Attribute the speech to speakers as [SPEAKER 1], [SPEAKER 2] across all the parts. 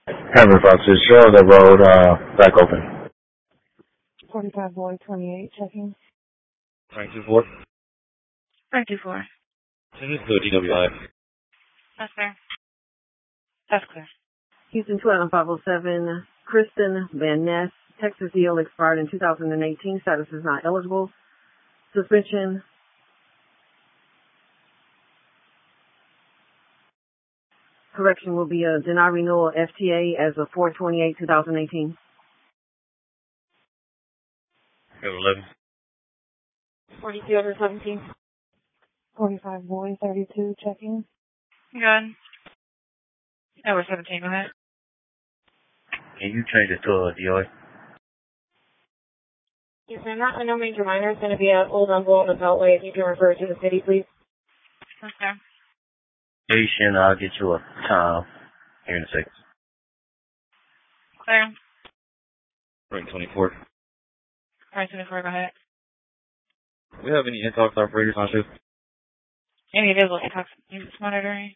[SPEAKER 1] Henry Fox's show the road back open.
[SPEAKER 2] 45 boy 28 checking.
[SPEAKER 3] 924.
[SPEAKER 2] 924.
[SPEAKER 3] Send it to DWI.
[SPEAKER 2] That's fair. That's clear.
[SPEAKER 4] Houston 12507, Kristen Van Ness, Texas deal expired in 2018. Status is not eligible. Suspension. Correction will be a deny renewal FTA as of 4/28/2018.
[SPEAKER 3] 11.
[SPEAKER 2] 42 over 17. 45 boy 32 checking. Good. Over 17, go ahead.
[SPEAKER 3] Can you change it to a DOA?
[SPEAKER 2] Yes, ma'am. Not no major minor. It's going to be an old uncle on the Beltway. If you can refer to the city, please. Okay.
[SPEAKER 3] Station, I'll get you a time here in a second.
[SPEAKER 2] Clear.
[SPEAKER 3] Right, 24.
[SPEAKER 2] Alright, 24, go ahead.
[SPEAKER 3] Do we have any in-talks operators on shift?
[SPEAKER 2] Any visible intox units monitoring?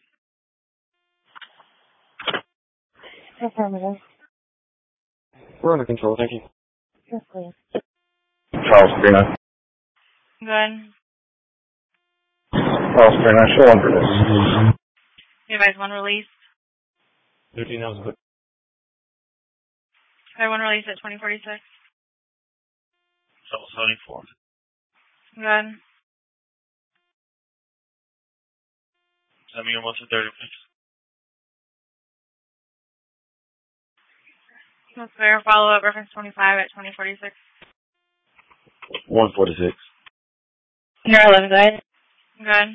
[SPEAKER 2] Affirmative.
[SPEAKER 3] We're under control, thank you.
[SPEAKER 2] Yes, please.
[SPEAKER 1] Charles 39.
[SPEAKER 2] Good.
[SPEAKER 1] Charles 39, show one for this.
[SPEAKER 2] You guys one release?
[SPEAKER 3] 13, that was good.
[SPEAKER 2] Okay, one release at 2046.
[SPEAKER 3] So, 74.
[SPEAKER 2] Good.
[SPEAKER 3] Send me your 1 to 30, please.
[SPEAKER 2] That's fair. Follow-up reference 25 at 2046.
[SPEAKER 3] 146.
[SPEAKER 2] You're 11, guys. Good.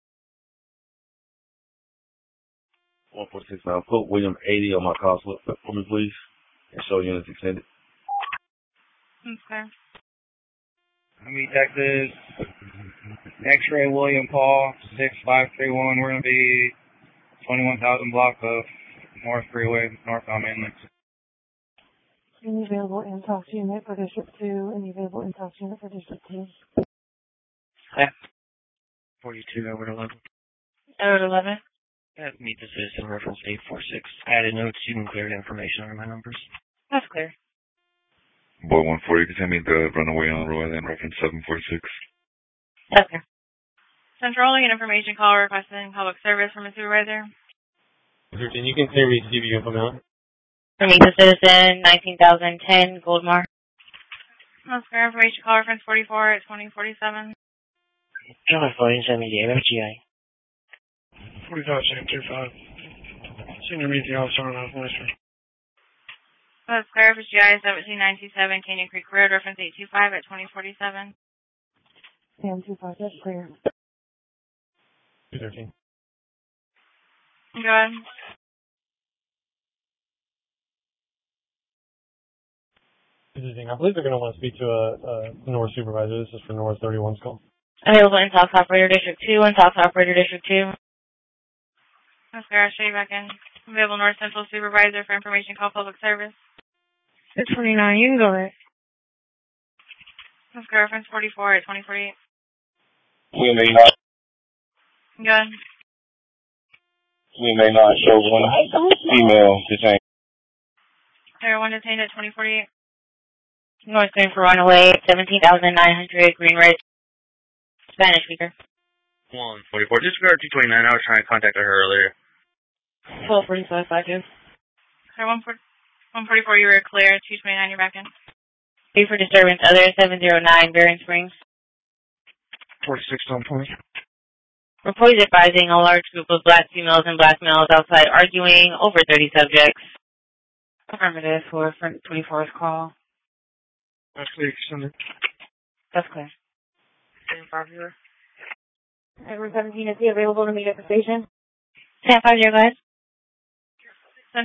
[SPEAKER 3] 146 now. Put William 80 on my call slip for me, please. And show units extended.
[SPEAKER 2] That's fair.
[SPEAKER 5] Army, Texas. X-ray William Paul 6531. We're going to be 21,000 block of North Freeway, northbound mainland.
[SPEAKER 2] Any available intox unit for District 2? Any available intox unit for District 2?
[SPEAKER 6] Okay. 42 over to 11.
[SPEAKER 2] Over to 11.
[SPEAKER 6] Meet the citizen reference 846. Added notes, you can clear the information under my numbers.
[SPEAKER 2] That's clear.
[SPEAKER 7] Boy 140, can send me the runaway on Roy Island reference 746.
[SPEAKER 2] Okay. Controlling an information call requesting public service from a supervisor.
[SPEAKER 3] 13, you can clear me to give you info now.
[SPEAKER 2] Meet the citizen, 19,010, Goldmar. That's fair. Information call reference 44 at 2047.
[SPEAKER 6] John, phone send me the MFGI.
[SPEAKER 5] 45-25. Senior meeting officer on operation.
[SPEAKER 2] That's clear. FSGI 17927, Canyon Creek Road, reference 825 at 2047. Sam 25, that's clear.
[SPEAKER 3] 213.
[SPEAKER 2] Go ahead.
[SPEAKER 3] I believe they're going to want to speak to a North supervisor. This is for North 31's call.
[SPEAKER 2] Available in South Operator District 2 and South Operator District 2. That's fair. I'll show you back in. Available North Central Supervisor for information call public service. 629, you can go ahead. That's fair. Reference 44 at 2048.
[SPEAKER 1] We may not.
[SPEAKER 2] Good.
[SPEAKER 1] We may not show one female detained.
[SPEAKER 2] There, one detained at 2048. North Green for runaway at 17,900, Green Ridge. Spanish speaker.
[SPEAKER 3] 144. Disregard 229. I was trying to contact her earlier.
[SPEAKER 2] 1245, 52. Sir, 144, you were clear. 229, you're back in. B for disturbance, other 709, Barron Springs.
[SPEAKER 5] 46 on point.
[SPEAKER 2] Report is advising a large group of black females and black males outside arguing over 30 subjects. Affirmative for 24's call.
[SPEAKER 5] That's clear, Senator.
[SPEAKER 2] That's clear. 5-0. Edward 17, is he available to meet at the station? 10-5, go ahead.